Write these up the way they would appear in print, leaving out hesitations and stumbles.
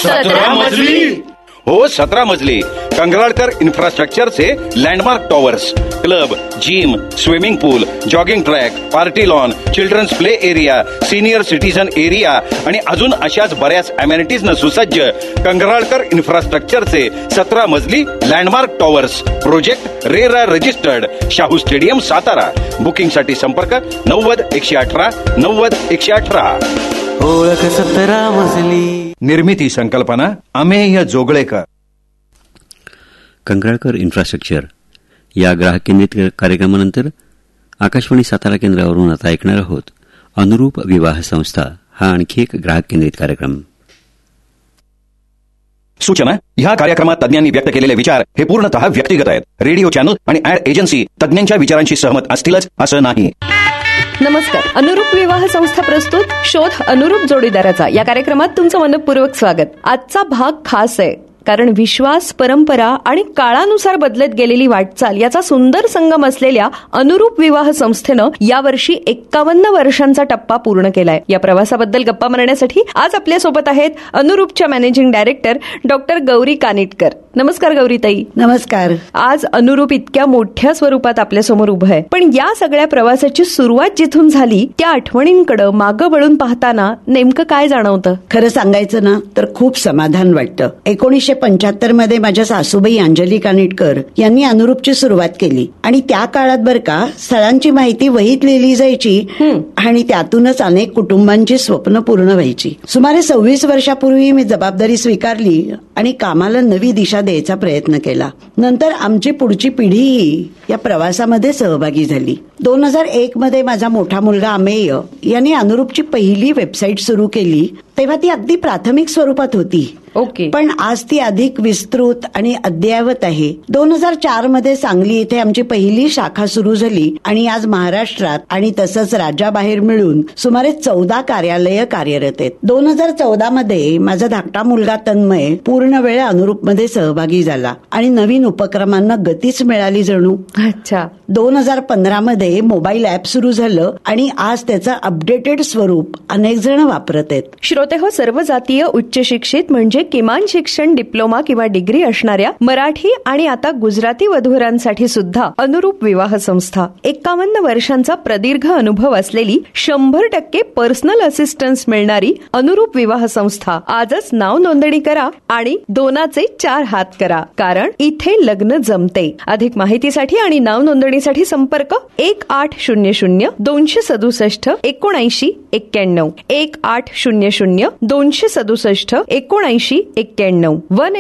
17 मजली? हो, 17 मजली. कंगराळकर इन्फ्रास्ट्रक्चरचे landmark towers, club, gym, swimming पूल, jogging track, party lawn, children's play area, senior citizen area आणि अजून अशाच बऱ्याच अमेनिटीजनं सुसज्ज कंगराळकर इन्फ्रास्ट्रक्चरचे 17 मजली landmark towers. Project RERA registered, Shahu stadium, Satara. बुकिंगसाठी संपर्क 90-118 90-118. ओळख 17 मजली. निर्मिती संकल्पना अमेय जोगळेकर. कंगराळकर इन्फ्रास्ट्रक्चर या ग्राहक केंद्रित कार्यक्रमानंतर आकाशवाणी सातारा केंद्रावरून आता ऐकणार आहोत अनुरूप विवाह संस्था हा आणखी एक ग्राहक केंद्रित कार्यक्रम. सूचना: ह्या कार्यक्रमात तज्ञांनी व्यक्त केलेले विचार हे पूर्णतः व्यक्तिगत आहेत. रेडिओ चॅनल आणि ऍड एजन्सी तज्ञांच्या विचारांशी सहमत असतीलच असं नाही. नमस्कार. अनुरूप विवाह संस्था प्रस्तुत शोध अनुरूप जोडीदाराचा या कार्यक्रमात तुमचं मनपूर्वक स्वागत. आजचा भाग खास आहे कारण विश्वास, परंपरा आणि काळानुसार बदलत गेलेली वाटचाल याचा सुंदर संगम असलेल्या अनुरूप विवाह संस्थेनं यावर्षी 51 वर्षांचा टप्पा पूर्ण केलाय. या प्रवासाबद्दल गप्पा मारण्यासाठी आज आपल्यासोबत आहेत अनुरूपच्या managing director doctor Gauri Kanitkar. नमस्कार गौरीताई. नमस्कार. आज अनुरूप इतक्या मोठ्या स्वरूपात आपल्यासमोर उभं आहे, पण या सगळ्या प्रवासाची सुरुवात जिथून झाली त्या आठवणींकडे मागं वळून पाहताना नेमकं काय जाणवतं? खरं सांगायचं ना तर खूप समाधान वाटतं. 1975 मध्ये माझ्या सासूबाई अंजली कानिटकर यांनी अनुरूपची सुरुवात केली आणि त्या काळात बर का स्थळांची माहिती वहीत लिहिली जायची आणि त्यातूनच अनेक कुटुंबांची स्वप्न पूर्ण व्हायची. सुमारे 26 वर्षापूर्वी मी जबाबदारी स्वीकारली आणि कामाला नवी दिशा द्यायचा प्रयत्न केला. नंतर आमची पुढची पिढीही या प्रवासामध्ये सहभागी झाली. 2001 मध्ये माझा मोठा मुलगा अमेय यांनी अनुरूपची पहिली वेबसाईट सुरू केली. तेव्हा ती अगदी प्राथमिक स्वरूपात होती. ओके. पण आज ती अधिक विस्तृत आणि अद्ययावत आहे. 2004 मध्ये सांगली इथे आमची पहिली शाखा सुरू झाली आणि आज महाराष्ट्रात आणि तसंच राज्याबाहेर मिळून सुमारे 14 कार्यालय कार्यरत आहेत. 2014 मध्ये माझा धाकटा मुलगा तन्मय पूर्ण वेळ अनुरूपमध्ये सहभागी झाला आणि नवीन उपक्रमांना गतीच मिळाली जणू. अच्छा. 2015 मध्ये मोबाईल ऍप सुरू झालं आणि आज त्याचं अपडेटेड स्वरूप अनेक जण वापरत आहेत. श्रोते हो, सर्व जातीय उच्च शिक्षित म्हणजे किमान शिक्षण डिप्लोमा किंवा डिग्री असणाऱ्या मराठी आणि आता गुजराती वधूवरांसाठी सुद्धा अनुरूप विवाह संस्था, 51 वर्षांचा प्रदीर्घ अनुभव असलेली, 100% पर्सनल असिस्टन्स मिळणारी अनुरूप विवाह संस्था. आजच नाव नोंदणी करा आणि 2चे 4 हात करा, कारण इथे लग्न जमते. अधिक माहितीसाठी आणि नाव नोंदणीसाठी संपर्क 1800 267 79 91 1800 267 79 91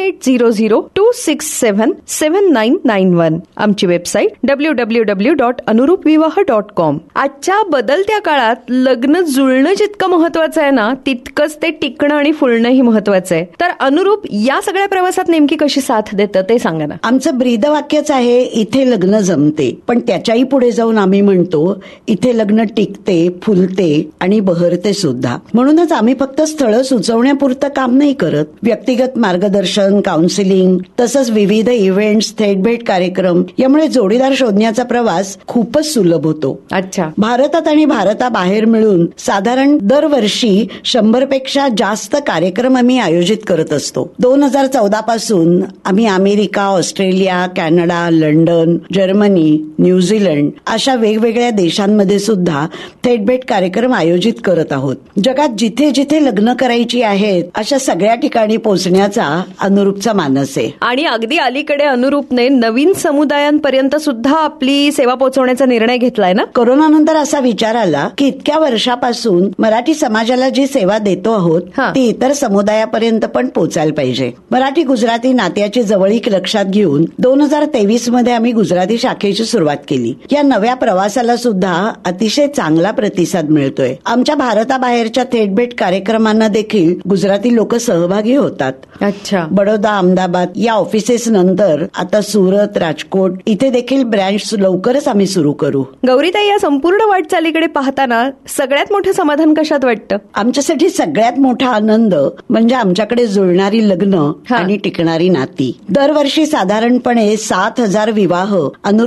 1800 267 7991. आमची वेबसाईट www.anurupvivaha.com. आजच्या बदलत्या काळात लग्न जुळणं जितकं महत्वाचं आहे ना, तितकंच ते टिकणं आणि फुलणंही महत्वाचं आहे. तर अनुरूप या सगळ्या प्रवासात नेमकी कशी साथ देतं ते सांगा ना. आमचं ब्रीदवाक्यच आहे, इथे लग्न जमते. पण त्याच्याही पुढे जाऊन आम्ही म्हणतो, इथे लग्न टिकते, फुलते आणि बहरते सुद्धा. म्हणूनच आम्ही फक्त स्थळं सुचवण्यापुरतं काम नाही करत. व्यक्तिगत मार्गदर्शन, काउन्सिलिंग, तसंच विविध इव्हेंट्स, थेट भेट कार्यक्रम यामुळे जोडीदार शोधण्याचा प्रवास खूपच सुलभ होतो. अच्छा. भारतात आणि भारताबाहेर मिळून साधारण दरवर्षी 100 पेक्षा जास्त कार्यक्रम आम्ही आयोजित करत असतो. 2014 पासून आम्ही America, Australia, Canada, London, Germany, New Zealand अशा वेगवेगळ्या देशांमध्ये सुद्धा थेट भेट कार्यक्रम आयोजित करत आहोत. जगात जिथे जिथे लग्न करायची आहेत अशा सगळ्या ठिकाणी पोहोचण्याचा अनुरूपचा मानस आहे. आणि अगदी अलीकडे अनुरूपने नवीन समुदायांपर्यंत सुद्धा आपली सेवा पोहोचवण्याचा निर्णय घेतलाय ना. कोरोनानंतर असा विचार आला की इतक्या वर्षापासून मराठी समाजाला जी सेवा देतो आहोत ती इतर समुदायापर्यंत पण पोहोचायला पाहिजे. मराठी गुजराती नात्याची जवळीक लक्षात घेऊन 2023 मध्ये आम्ही गुजराती शाखेची सुरुवात केली. या नव्या प्रवासाला सुद्धा अतिशय चांगला प्रतिसाद मिळतोय. आमच्या भारताबाहेरच्या थेट भेट कार्यक्रमांना देखील गुजराती लोक सहभागी होतात. अच्छा. बडोदा, अहमदाबाद या ऑफिसेस नंतर आता सुरत, राजकोट इथे देखील ब्रँच लवकरच आम्ही सुरू करू. गौरीताई, या संपूर्ण वाटचालीकडे पाहताना सगळ्यात मोठं समाधान कशात वाटतं? आमच्यासाठी सगळ्यात मोठा आनंद म्हणजे आमच्याकडे जुळणारी लग्न आणि टिकणारी नाती. दरवर्षी साधारणपणे 7,000 विवाह